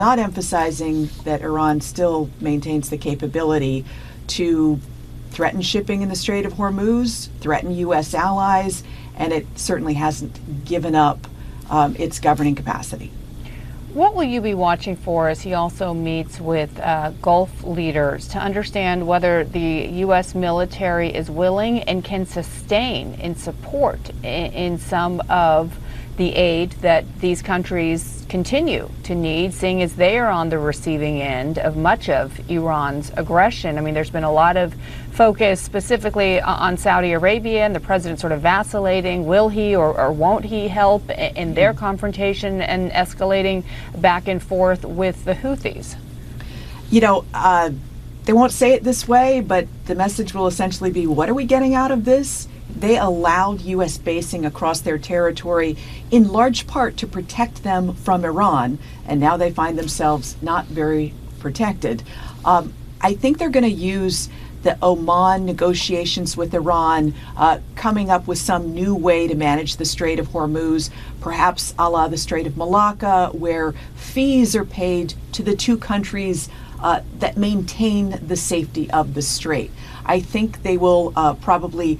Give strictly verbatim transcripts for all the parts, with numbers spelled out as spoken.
not emphasizing that Iran still maintains the capability to threaten shipping in the Strait of Hormuz, threaten U S allies, and it certainly hasn't given up um, its governing capacity. What will you be watching for as he also meets with uh, Gulf leaders to understand whether the U S military is willing and can sustain and support in, in some of the aid that these countries continue to need, seeing as they are on the receiving end of much of Iran's aggression? I mean, there's been a lot of focus specifically on Saudi Arabia and the president sort of vacillating. Will he or, or won't he help in their confrontation and escalating back and forth with the Houthis? You know, uh, they won't say it this way, but the message will essentially be, what are we getting out of this? They allowed U S basing across their territory in large part to protect them from Iran, and now they find themselves not very protected. Um, I think they're going to use the Oman negotiations with Iran, uh, coming up with some new way to manage the Strait of Hormuz, perhaps a la the Strait of Malacca, where fees are paid to the two countries uh, that maintain the safety of the strait. I think they will uh, probably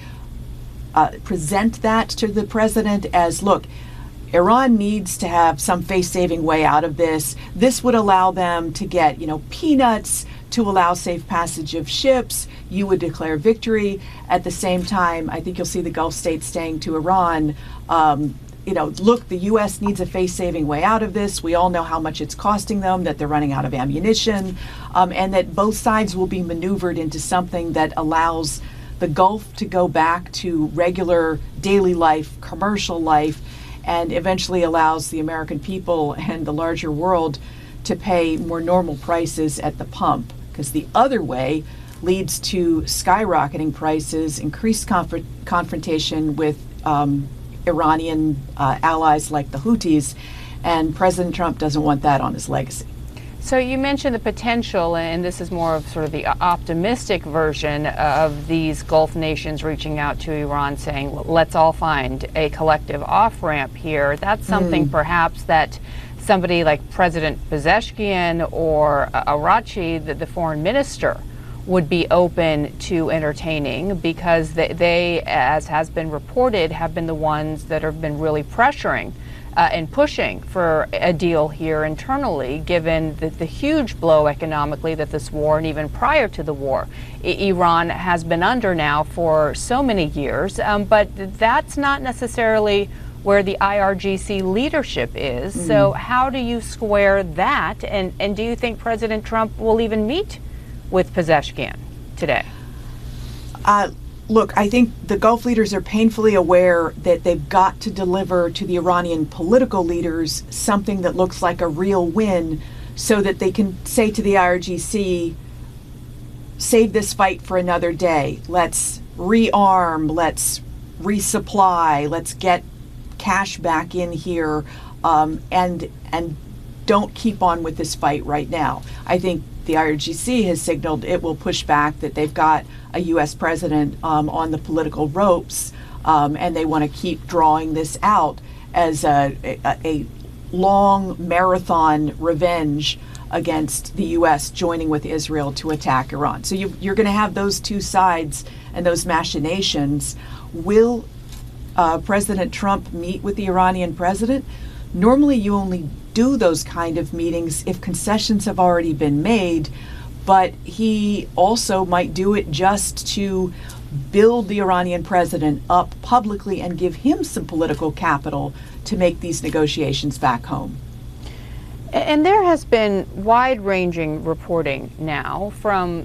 Uh, present that to the president as, look, Iran needs to have some face-saving way out of this. This would allow them to get, you know, peanuts to allow safe passage of ships. You would declare victory. At the same time, I think you'll see the Gulf states saying to Iran, um, you know, look, the U S needs a face-saving way out of this. We all know how much it's costing them, that they're running out of ammunition, um, and that both sides will be maneuvered into something that allows the Gulf to go back to regular daily life, commercial life, and eventually allows the American people and the larger world to pay more normal prices at the pump. Because the other way leads to skyrocketing prices, increased conf- confrontation with um, Iranian uh, allies like the Houthis, and President Trump doesn't want that on his legacy. So you mentioned the potential, and this is more of sort of the optimistic version of these Gulf nations reaching out to Iran saying, let's all find a collective off-ramp here. That's something mm. perhaps that somebody like President Pezeshkian or Araghchi, the, the foreign minister, would be open to entertaining, because they, they, as has been reported, have been the ones that have been really pressuring Uh, and pushing for a deal here internally, given the, the huge blow economically that this war, and even prior to the war, I- Iran has been under now for so many years. Um, but that's not necessarily where the I R G C leadership is. Mm. So how do you square that? And, and do you think President Trump will even meet with Pezeshkian today? Uh, Look, I think the Gulf leaders are painfully aware that they've got to deliver to the Iranian political leaders something that looks like a real win, so that they can say to the I R G C, save this fight for another day. Let's rearm, let's resupply, let's get cash back in here, um, and and don't keep on with this fight right now. I think the I R G C has signaled it will push back, that they've got a U S president um, on the political ropes, um, and they want to keep drawing this out as a, a, a long marathon revenge against the U S joining with Israel to attack Iran. So you, you're going to have those two sides and those machinations. Will uh, President Trump meet with the Iranian president? Normally you only do those kind of meetings if concessions have already been made, but he also might do it just to build the Iranian president up publicly and give him some political capital to make these negotiations back home. And there has been wide-ranging reporting now from